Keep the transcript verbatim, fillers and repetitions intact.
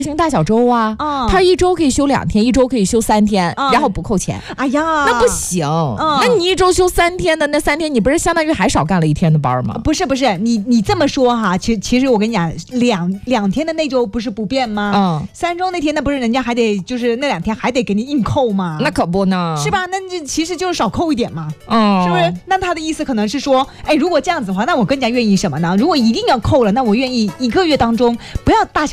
行大小周啊， 嗯他一周可以休两天，一周可以休三天， 嗯然后不扣钱。 哎呀， 那不行， 嗯那你一周休三天的，那三天你不是相当于还少干了一天的班吗？ 不是不是，你你这么说哈，其其实我跟你讲，两两天的那周不是不变吗？ 嗯， 三周那天那不是人家还得就是那两天还得给你硬扣吗？ 那可不呢， 是？吧？那这其实就是少扣一点嘛， 嗯， 是不是？那他的意思可能是说，哎，如果这样子的话，那我更加愿意什么呢？如果一定要扣了，那我愿意一个月当中不要大小